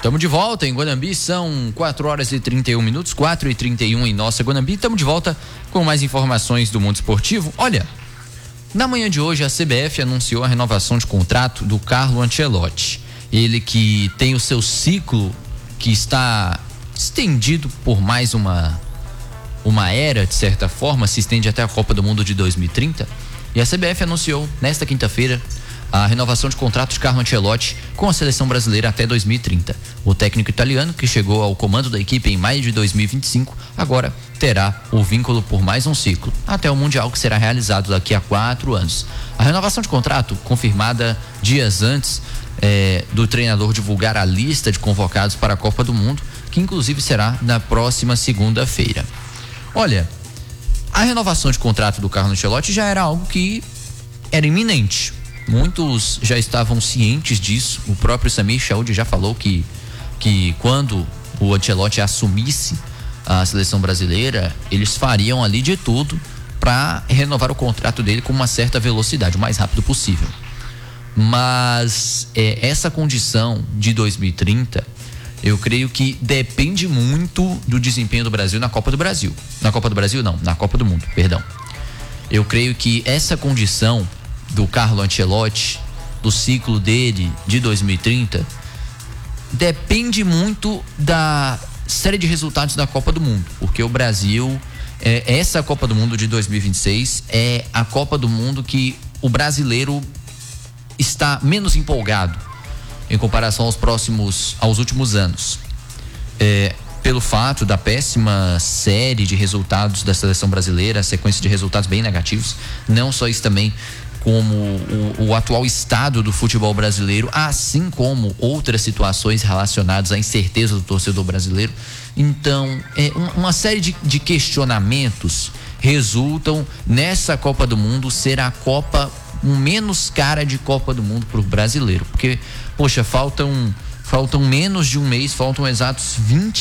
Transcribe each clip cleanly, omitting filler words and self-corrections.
Estamos de volta em Guanambi, são 4h31, 4h31 em nossa Guanambi. Estamos de volta com mais informações do mundo esportivo. Olha, na manhã de hoje a CBF anunciou a renovação de contrato do Carlo Ancelotti. Ele que tem o seu ciclo que está estendido por mais uma era, de certa forma, se estende até a Copa do Mundo de 2030. E a CBF anunciou nesta quinta-feira a renovação de contrato de Carlo Ancelotti com a seleção brasileira até 2030. O técnico italiano, que chegou ao comando da equipe em maio de 2025, agora terá o vínculo por mais um ciclo, até o Mundial, que será realizado daqui a 4 anos. A renovação de contrato, confirmada dias antes do treinador divulgar a lista de convocados para a Copa do Mundo, que inclusive será na próxima segunda-feira. Olha, a renovação de contrato do Carlo Ancelotti já era algo que era iminente. Muitos já estavam cientes disso. O próprio Samir Chaud já falou que quando o Ancelotti assumisse a seleção brasileira, eles fariam ali de tudo para renovar o contrato dele com uma certa velocidade, o mais rápido possível. Mas essa condição de 2030, eu creio que depende muito do desempenho do Brasil na Copa do Brasil. Na Copa do Brasil não, na Copa do Mundo, perdão. Eu creio que essa condição do Carlo Ancelotti, do ciclo dele de 2030, depende muito da série de resultados da Copa do Mundo, porque o Brasil, essa Copa do Mundo de 2026 é a Copa do Mundo que o brasileiro está menos empolgado em comparação aos últimos anos, pelo fato da péssima série de resultados da seleção brasileira, a sequência de resultados bem negativos, não só isso também, como o atual estado do futebol brasileiro, assim como outras situações relacionadas à incerteza do torcedor brasileiro. Então, uma série de questionamentos resultam nessa Copa do Mundo ser a Copa menos cara de Copa do Mundo para o brasileiro, porque, poxa, faltam menos de um mês, faltam exatos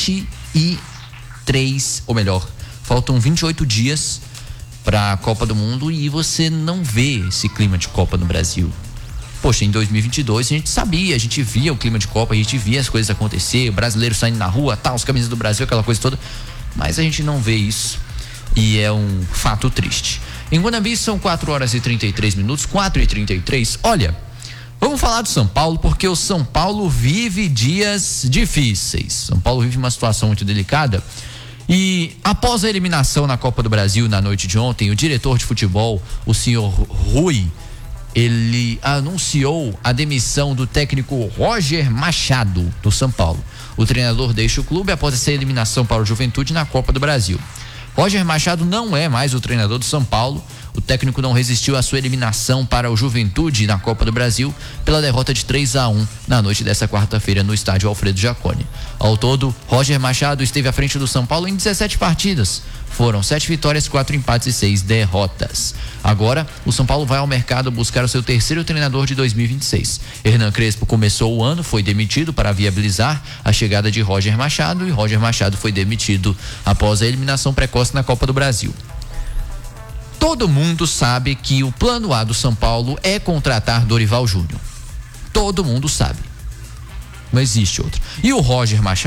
28 dias para a Copa do Mundo e você não vê esse clima de Copa no Brasil. Poxa, em 2022 a gente via o clima de Copa, a gente via as coisas acontecer, o brasileiro saindo na rua, os camisas do Brasil, aquela coisa toda, mas a gente não vê isso e é um fato triste. Em Guanambi são 4h33, 4h33. Olha, vamos falar do São Paulo, porque o São Paulo vive dias difíceis. São Paulo vive uma situação muito delicada. E após a eliminação na Copa do Brasil na noite de ontem, o diretor de futebol, o senhor Rui, ele anunciou a demissão do técnico Roger Machado, do São Paulo. O treinador deixa o clube após essa eliminação para o Juventude na Copa do Brasil. Roger Machado não é mais o treinador do São Paulo. O técnico não resistiu à sua eliminação para o Juventude na Copa do Brasil pela derrota de 3-1 na noite dessa quarta-feira no estádio Alfredo Jaconi. Ao todo, Roger Machado esteve à frente do São Paulo em 17 partidas. Foram 7 vitórias, 4 empates e 6 derrotas. Agora, o São Paulo vai ao mercado buscar o seu terceiro treinador de 2026. Hernan Crespo começou o ano, foi demitido para viabilizar a chegada de Roger Machado, e Roger Machado foi demitido após a eliminação precoce na Copa do Brasil. Todo mundo sabe que o plano A do São Paulo é contratar Dorival Júnior. Todo mundo sabe. Não existe outro. E o Roger Machado